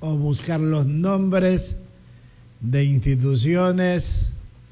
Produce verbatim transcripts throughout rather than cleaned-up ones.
o buscar los nombres de instituciones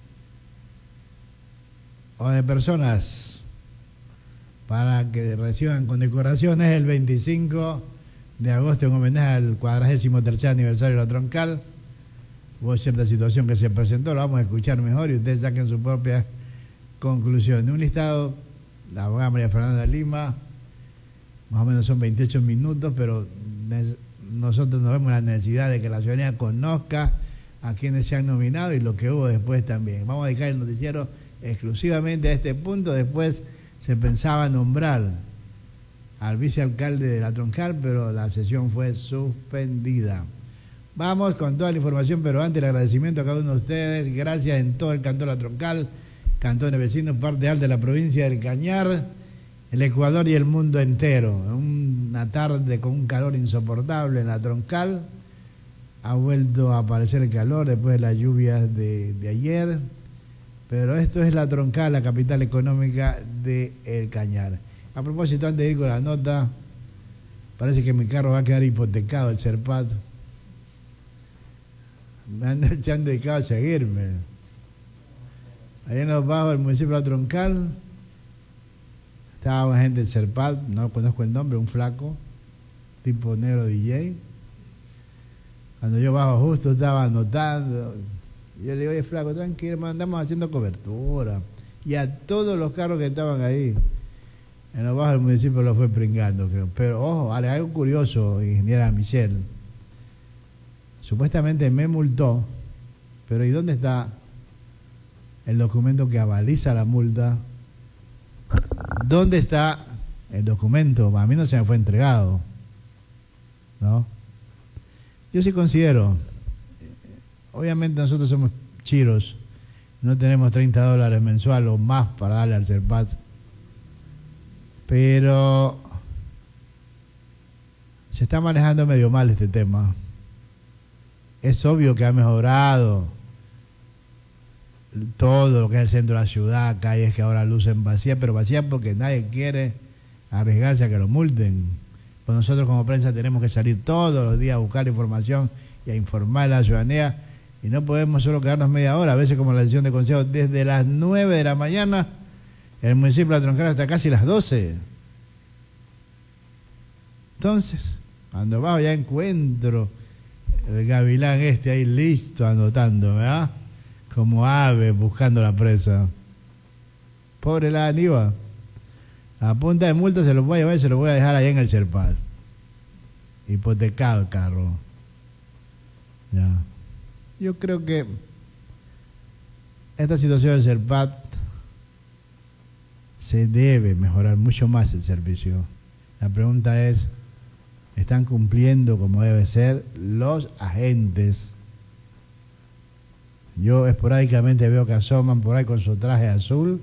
o de personas para que reciban condecoraciones el veinticinco de agosto en homenaje al cuadragésimo tercer aniversario de la Troncal. Hubo cierta situación que se presentó, lo vamos a escuchar mejor y ustedes saquen su propia conclusión. Un listado, la abogada María Fernanda Lima, más o menos son veintiocho minutos, pero nosotros nos vemos la necesidad de que la ciudadanía conozca a quienes se han nominado y lo que hubo después también. Vamos a dedicar el noticiero exclusivamente a este punto. Después se pensaba nombrar al vicealcalde de la Troncal, pero la sesión fue suspendida. Vamos con toda la información, pero antes el agradecimiento a cada uno de ustedes. Gracias en todo el cantón de la Troncal, cantones vecinos, parte alta de la provincia del Cañar, el Ecuador y el mundo entero. Una tarde con un calor insoportable en la Troncal. Ha vuelto a aparecer el calor después de las lluvias de, de ayer. Pero esto es la Troncal, la capital económica de El Cañar. A propósito, antes de ir con la nota, parece que mi carro va a quedar hipotecado, el Serpat. Me han, se han dedicado a seguirme. Allá en los bajos del municipio de la Troncal estaba gente del Serpat, no conozco el nombre, un flaco, tipo negro D J. Cuando yo bajo justo estaba anotando. Yo le digo, oye flaco, tranquilo, andamos haciendo cobertura. Y a todos los carros que estaban ahí, en los bajos del municipio lo fue pringando, creo. Pero ojo, vale, algo curioso, ingeniera Michelle. Supuestamente me multó, pero ¿y dónde está el documento que avaliza la multa? ¿Dónde está el documento? A mí no se me fue entregado, ¿no? Yo sí considero, obviamente nosotros somos chiros, no tenemos treinta dólares mensual o más para darle al Serpat, pero se está manejando medio mal este tema. Es obvio que ha mejorado todo lo que es el centro de la ciudad, calles que ahora lucen vacías, pero vacías porque nadie quiere arriesgarse a que lo multen. Pues nosotros como prensa tenemos que salir todos los días a buscar información y a informar a la ciudadanía, y no podemos solo quedarnos media hora, a veces como la sesión de consejo, desde las nueve de la mañana, en el municipio de la Troncal hasta casi las doce. Entonces, cuando bajo ya encuentro el gavilán este ahí listo anotando, ¿verdad? Como ave buscando la presa. Pobre la Aníbal. A punta de multa se lo voy a llevar y se lo voy a dejar allá en el Serpat. Hipotecado el carro. Ya. Yo creo que esta situación del Serpat se debe mejorar mucho más el servicio. La pregunta es, ¿están cumpliendo como debe ser los agentes? Yo esporádicamente veo que asoman por ahí con su traje azul,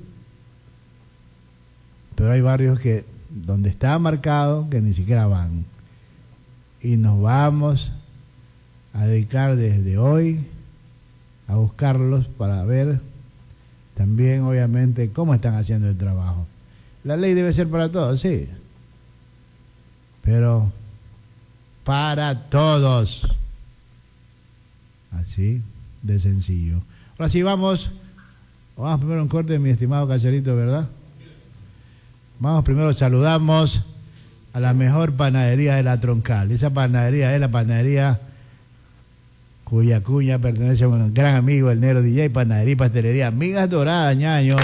pero hay barrios que donde está marcado que ni siquiera van. Y nos vamos a dedicar desde hoy a buscarlos para ver también, obviamente, cómo están haciendo el trabajo. La ley debe ser para todos, sí, pero para todos. Así de sencillo. Ahora sí, vamos. Vamos primero a un corte, mi estimado Cacherito, ¿verdad? Vamos primero, saludamos a la mejor panadería de la Troncal. Esa panadería es la panadería cuya cuña pertenece a un gran amigo, el negro D J, panadería y pastelería Migas Doradas, ñaños.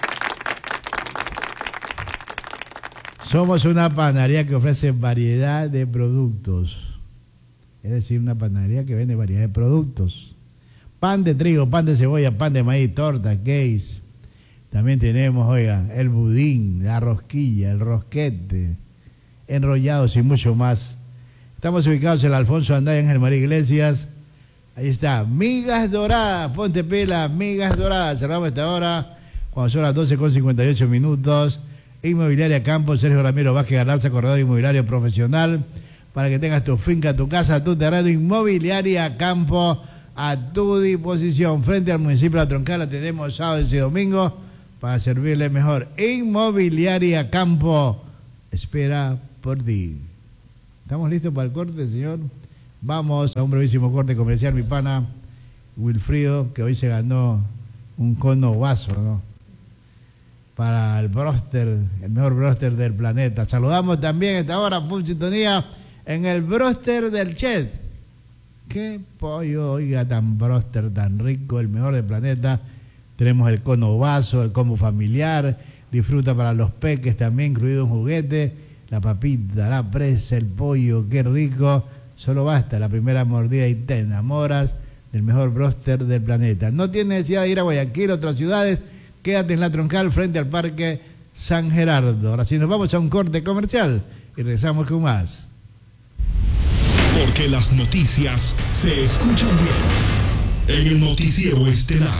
Somos una panadería que ofrece variedad de productos. Es decir, una panadería que vende variedad de productos. Pan de trigo, pan de cebolla, pan de maíz, torta, cakes. También tenemos, oiga, el budín, la rosquilla, el rosquete, enrollados y mucho más. Estamos ubicados en el Alfonso Anday, en el María Iglesias. Ahí está, Migas Doradas, ponte pila, Migas Doradas. Cerramos esta hora cuando son las doce con cincuenta y ocho minutos. Inmobiliaria Campo, Sergio Ramiro Vázquez Galarza, corredor inmobiliario profesional, para que tengas tu finca, tu casa, tu terreno. Inmobiliaria Campo a tu disposición. Frente al municipio de la Troncal la tenemos sábado y domingo para servirle mejor. Inmobiliaria Campo espera por ti. ¿Estamos listos para el corte, señor Vamos a un brevísimo corte comercial, mi pana Wilfrido, que hoy se ganó un cono vaso, ¿no? Para el broster, el mejor broster del planeta. Saludamos también a esta hora, full sintonía, en el broster del Chet. Qué pollo, oiga, tan broster, tan rico, el mejor del planeta. Tenemos el cono vaso, el combo familiar, disfruta para los peques también, incluido un juguete, la papita, la presa, el pollo, qué rico. Solo basta la primera mordida y te enamoras del mejor broster del planeta. No tienes necesidad de ir a Guayaquil o otras ciudades, quédate en la Troncal frente al Parque San Gerardo. Ahora sí nos vamos a un corte comercial y regresamos con más. Porque las noticias se escuchan bien en el noticiero estelar.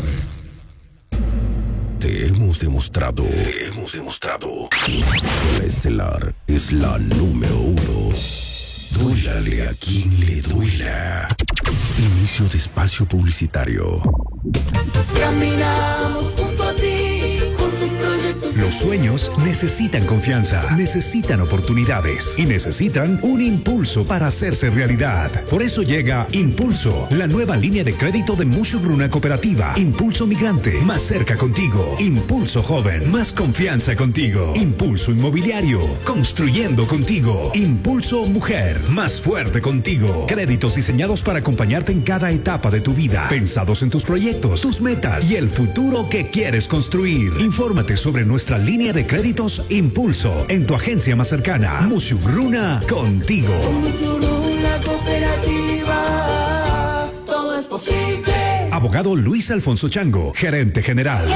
Te hemos demostrado, te hemos demostrado que la estelar es la número uno. Duélale a quien le duela. Inicio de espacio publicitario. Caminamos junto a ti, con tus proyectos. Los sueños necesitan confianza, necesitan oportunidades y necesitan un impulso para hacerse realidad. Por eso llega Impulso, la nueva línea de crédito de Mushugruna Cooperativa. Impulso Migrante, más cerca contigo. Impulso Joven, más confianza contigo. Impulso Inmobiliario, construyendo contigo. Impulso Mujer, más fuerte contigo. Créditos diseñados para acompañarte en cada etapa de tu vida, pensados en tus proyectos, tus metas y el futuro que quieres construir. Infórmate sobre nuestra línea de créditos Impulso en tu agencia más cercana. Mushugruna contigo. Mushugruna Cooperativa, todo es posible. Abogado Luis Alfonso Chango, gerente general.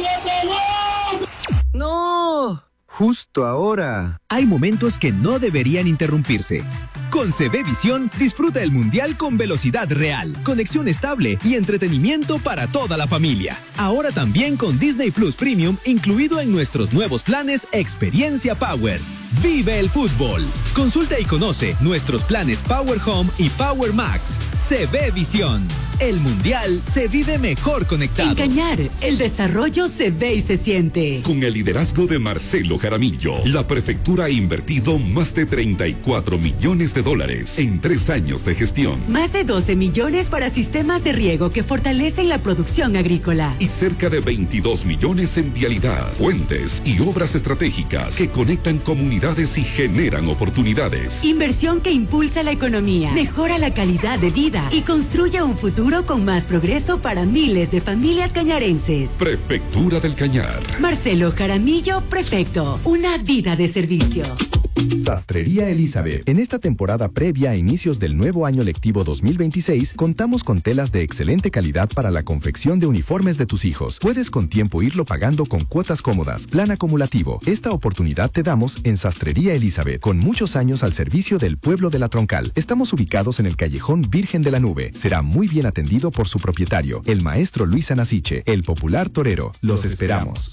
¡No! Justo ahora. Hay momentos que no deberían interrumpirse. Con C V Visión, disfruta el Mundial con velocidad real, conexión estable y entretenimiento para toda la familia. Ahora también con Disney Plus Premium incluido en nuestros nuevos planes Experiencia Power. ¡Vive el fútbol! Consulta y conoce nuestros planes Power Home y Power Max. C V Visión. El Mundial se vive mejor conectado. En Cañar, el desarrollo se ve y se siente. Con el liderazgo de Marcelo Jaramillo, la prefectura ha invertido más de treinta y cuatro millones de dólares en tres años de gestión. Más de doce millones para sistemas de riego que fortalecen la producción agrícola. Y cerca de veintidós millones en vialidad, puentes y obras estratégicas que conectan comunidades y generan oportunidades. Inversión que impulsa la economía, mejora la calidad de vida y construye un futuro con más progreso para miles de familias cañarenses. Prefectura del Cañar. Marcelo Jaramillo, prefecto. Una vida de servicio. Sastrería Elizabeth. En esta temporada previa a inicios del nuevo año lectivo dos mil veintiséis, contamos con telas de excelente calidad para la confección de uniformes de tus hijos. Puedes con tiempo irlo pagando con cuotas cómodas, plan acumulativo. Esta oportunidad te damos en Sastrería Elizabeth, con muchos años al servicio del pueblo de la Troncal. Estamos ubicados en el callejón Virgen de la Nube. Será muy bien atendido por su propietario, el maestro Luis Anasiche, el popular torero. Los esperamos.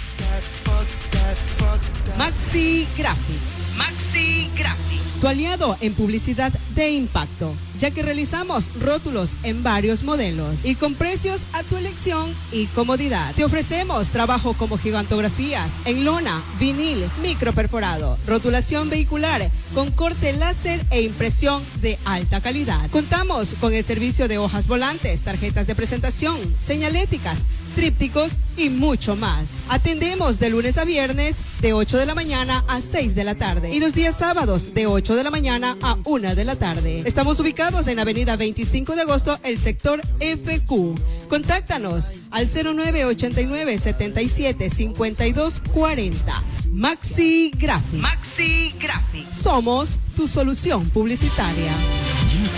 Maxi Graphic. Maxi Graphic, tu aliado en publicidad de impacto, ya que realizamos rótulos en varios modelos y con precios a tu elección y comodidad. Te ofrecemos trabajo como gigantografías en lona, vinil, microperforado, rotulación vehicular con corte láser e impresión de alta calidad. Contamos con el servicio de hojas volantes, tarjetas de presentación, señaléticas, trípticos y mucho más. Atendemos de lunes a viernes de ocho de la mañana a seis de la tarde y los días sábados de ocho de la mañana a una de la tarde. Estamos ubicados en avenida veinticinco de agosto, el sector F Q. Contáctanos al cero nueve ochenta y nueve setenta y siete cincuenta y dos cuarenta. Maxi Graphic. Maxi Graphic. Somos tu solución publicitaria.